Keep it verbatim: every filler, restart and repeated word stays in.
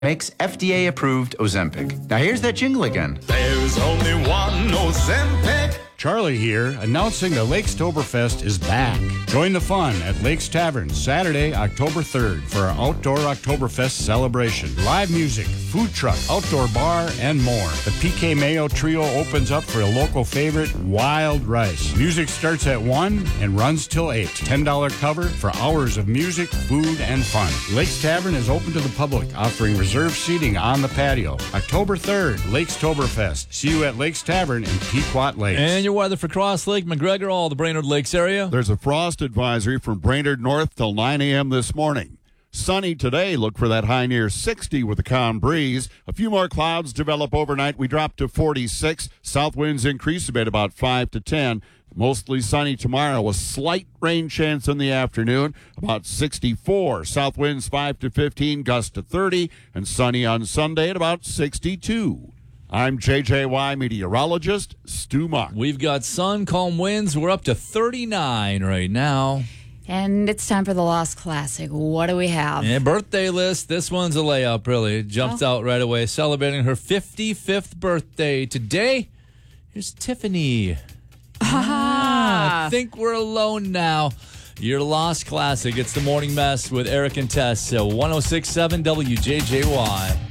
makes F D A-approved Ozempic. Now here's that jingle again. There's only one Ozempic. Charlie here, announcing the Lakes Toberfest is back. Join the fun at Lakes Tavern Saturday, October third for our outdoor Oktoberfest celebration. Live music, food truck, outdoor bar, and more. The P K Mayo Trio opens up for a local favorite, Wild Rice. Music starts at one and runs till eight. ten dollars cover for hours of music, food, and fun. Lakes Tavern is open to the public, offering reserved seating on the patio. October third, Lakes Toberfest. See you at Lakes Tavern in Pequot Lakes. And your weather for Cross Lake, McGregor, all the Brainerd Lakes area. There's a frost advisory from Brainerd North till nine a.m. this morning. Sunny today. Look for that high near sixty with a calm breeze. A few more clouds develop overnight. We drop to forty-six. South winds increase a bit, about five to ten. Mostly sunny tomorrow. A slight rain chance in the afternoon, about sixty-four. South winds five to fifteen, gust to thirty. And sunny on Sunday at about sixty-two. I'm J J Y meteorologist Stu Mark. We've got sun, calm winds. We're up to thirty-nine right now. And it's time for the Lost Classic. What do we have? Yeah, birthday list. This one's a layup, really. It jumps Oh. out right away. Celebrating her fifty-fifth birthday today. Here's Tiffany. Ah, I think we're alone now. Your Lost Classic. It's the Morning Mess with Eric and Tess. So one oh six point seven W J J Y.